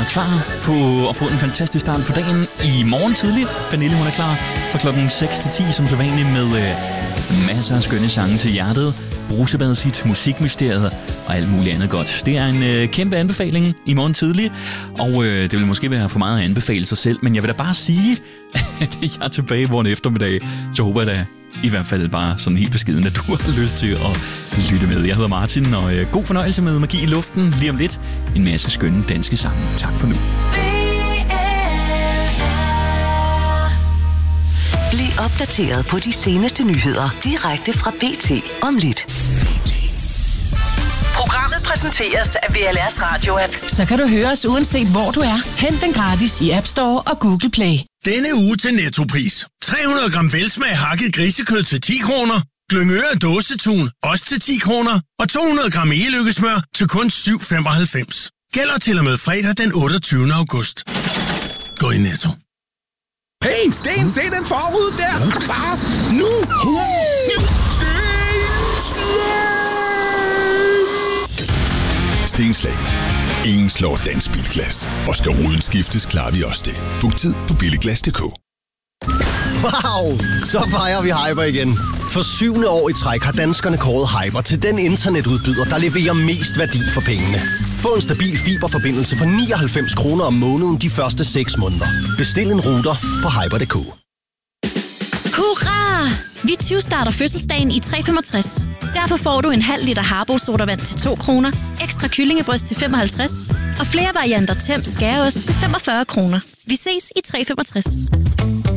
er klar på at få en fantastisk start på dagen i morgen tidligt. Pernille, hun er klar fra klokken 6 til 10 som sædvanligt med masser af skønne sange til hjertet, Brusebad sit musikmysteriet og alt muligt andet godt. Det er en kæmpe anbefaling i morgen tidligt, og det vil måske være for meget at anbefale sig selv, men jeg vil da bare sige, at jeg er tilbage morgen eftermiddag, så håber jeg da i hvert fald bare sådan helt beskeden, at du har lyst til at lytte med. Jeg hedder Martin, og god fornøjelse med Magi i Luften lige om lidt. En masse skønne danske sange. Tak for nu. Bliv opdateret på de seneste nyheder direkte fra BT om lidt. Programmet præsenteres af VLS Radio App. Så kan du høre os uanset hvor du er. Hent den gratis i App Store og Google Play. Denne uge til Nettopris. 300 gram velsmag hakket grisekød til 10 kroner. Glyngøre dåsetun, også til 10 kroner. Og 200 gram e-lykkesmør til kun 7,95. Gælder til og med fredag den 28. august. Gå i Netto. Hey, Sten, se den forrude der! Er du klar? Nu! Stenslag. Ingen slår dansk bilglas. Og skal ruden skiftes, klarer vi også det. Book tid på billiglas.dk. Wow! Så fejrer vi Hyper igen. For 7. år i træk har danskerne kåret Hyper til den internetudbyder, der leverer mest værdi for pengene. Få en stabil fiberforbindelse for 99 kroner om måneden de første 6 måneder. Bestil en router på hyper.dk. Hurra! Vi 20 starter fødselsdagen i 365. Derfor får du en halv liter Harbo sodavand til 2 kroner, ekstra kyllingebryst til 55 og flere varianter Temp Skæreost til 45 kroner. Vi ses i 365.